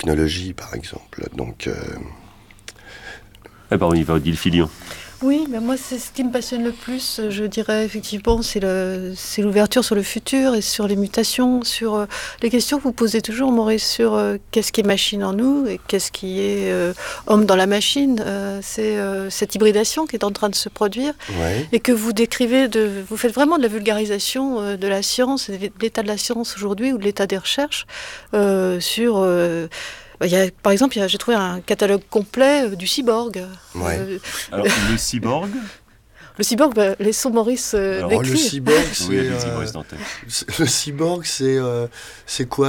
technologie, par exemple. Donc, on y va, Odile Filion. Oui, mais moi, c'est ce qui me passionne le plus, je dirais, effectivement, c'est l'ouverture sur le futur et sur les mutations, sur les questions que vous posez toujours, Maurice, sur qu'est-ce qui est machine en nous et qu'est-ce qui est homme dans la machine. C'est cette hybridation qui est en train de se produire et que vous décrivez, vous faites vraiment de la vulgarisation de la science, de l'état de la science aujourd'hui ou de l'état des recherches sur... par exemple, j'ai trouvé un catalogue complet du cyborg. Alors, le cyborg Le cyborg, laissons Maurice décrire. Le cyborg, c'est quoi ?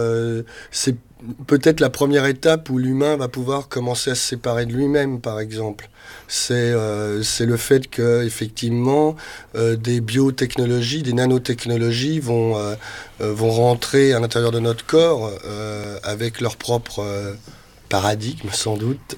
C'est peut-être la première étape où l'humain va pouvoir commencer à se séparer de lui-même, par exemple. C'est le fait que, effectivement, des biotechnologies, des nanotechnologies vont rentrer à l'intérieur de notre corps avec leur propre paradigme, sans doute,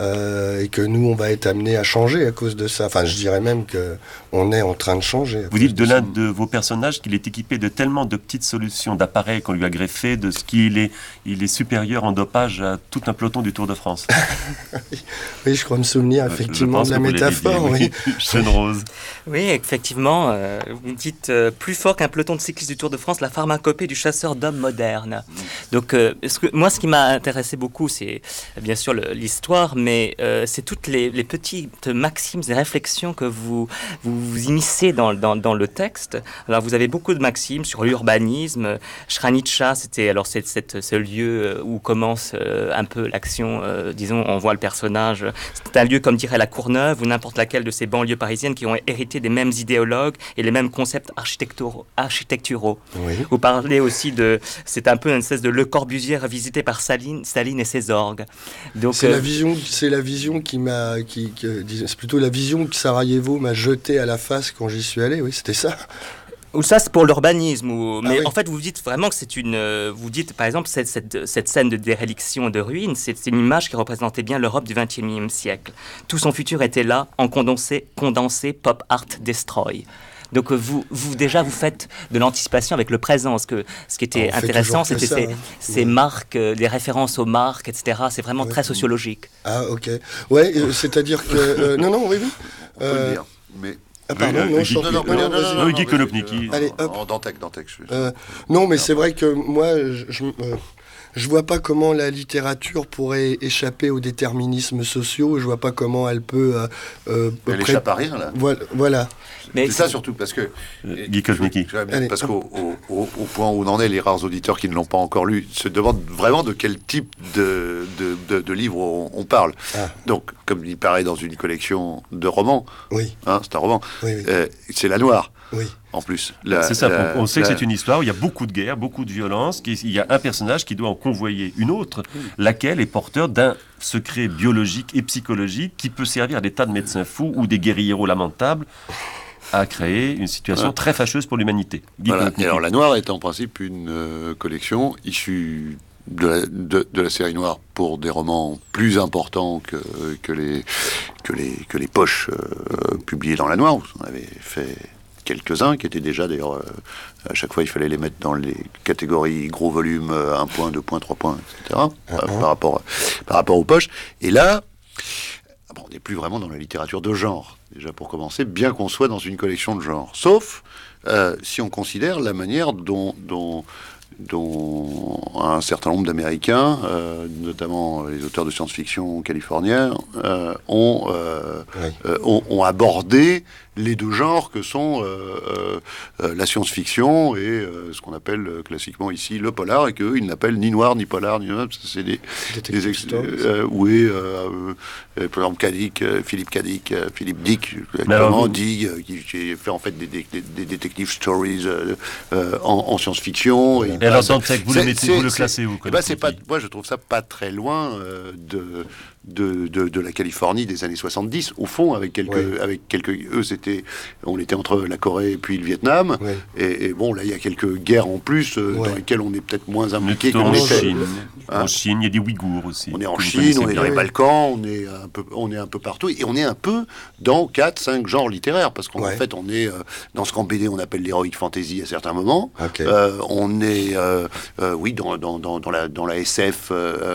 et que nous, on va être amenés à changer à cause de ça. Enfin, je dirais même qu'on est en train de changer. Vous dites de l'un de vos personnages qu'il est équipé de tellement de petites solutions, d'appareils qu'on lui a greffés, de ce qu'il est, il est supérieur en dopage à tout un peloton du Tour de France. Oui, je crois me souvenir effectivement de la métaphore. Oui. Jeune Rose. Oui, effectivement, vous dites plus fort qu'un peloton de cyclistes du Tour de France, la pharmacopée du chasseur d'hommes moderne. Donc, ce qui m'a intéressé beaucoup, c'est bien sûr l'histoire, mais c'est toutes les petites maximes et réflexions que vous immiscez dans le texte. Alors, vous avez beaucoup de maximes sur l'urbanisme. Sranica, c'est ce lieu où commence un peu l'action, disons, on voit le personnage. C'est un lieu, comme dirait la Courneuve, ou n'importe laquelle de ces banlieues parisiennes qui ont hérité des mêmes idéologues et les mêmes concepts architecturaux. Oui. Vous parlez aussi c'est un peu une espèce de Le Corbusier revisité par Staline et ses orgues. Donc, c'est la vision qui m'a, c'est plutôt la vision que Sarajevo m'a jeté à la face quand j'y suis allé. Oui, c'était ça. Ou ça, c'est pour l'urbanisme. Mais oui. En fait, vous dites vraiment que c'est vous dites, par exemple, cette scène de déréliction et de ruine, c'est une image qui représentait bien l'Europe du XXIe siècle. Tout son futur était là, en condensé, pop art destroy. Donc vous faites de l'anticipation avec le présent. Ce qui était intéressant, c'était ces marques, les références aux marques, etc. C'est vraiment très sociologique. Ah, ok. Ouais, c'est-à-dire que... non, oui. On peut le dire, mais... Ah, pardon, non, Guy Konopnicki. Allez, hop. En Dantec. Non, mais c'est vrai que moi, je vois pas comment la littérature pourrait échapper aux déterminismes sociaux. Je vois pas comment elle peut... elle échappe à rien, là. Voilà. Mais c'est ça surtout, parce que... Guy Konopnicki. Parce qu'au point où on en est, les rares auditeurs qui ne l'ont pas encore lu se demandent vraiment de quel type de livre on parle. Ah. Donc, comme il paraît dans une collection de romans, oui. C'est un roman, oui. C'est La Noire. Oui. En plus. C'est ça, on sait que c'est une histoire où il y a beaucoup de guerre, beaucoup de violence, il y a un personnage qui doit en convoyer une autre, laquelle est porteur d'un secret biologique et psychologique qui peut servir à des tas de médecins fous ou des guérilleros lamentables à créer une situation très fâcheuse pour l'humanité. Voilà. Et alors La Noire est en principe une collection issue de la série Noire pour des romans plus importants que les poches publiées dans La Noire. On avait fait quelques-uns qui étaient déjà, d'ailleurs, à chaque fois il fallait les mettre dans les catégories gros volume, 1 point, 2 points, 3 points, etc. Par rapport aux poches. Et là, on n'est plus vraiment dans la littérature de genre, déjà pour commencer, bien qu'on soit dans une collection de genre. Sauf si on considère la manière dont un certain nombre d'Américains, notamment les auteurs de science-fiction californiens, ont abordé les deux genres que sont la science-fiction et ce qu'on appelle classiquement ici le polar, et qu'eux, ils n'appellent ni noir, ni polar, ni... C'est des oui, par exemple, Philippe Dick, qui fait en fait des detective stories en science-fiction. Et alors, Dantec, vous le classez où? Moi, je trouve ça pas très loin de la Californie des années 70, au fond, avec quelques on était entre la Corée et puis le Vietnam, et bon, là, il y a quelques guerres en plus, dans lesquelles on est peut-être moins impliqué qu'on était. En Chine, il y a des Ouïghours aussi. On est en Chine, on est dans les Balkans, on est un peu partout, et on est un peu dans 4-5 genres littéraires, parce qu'en fait, on est dans ce qu'en BD on appelle l'heroic fantasy à certains moments. On est, dans la SF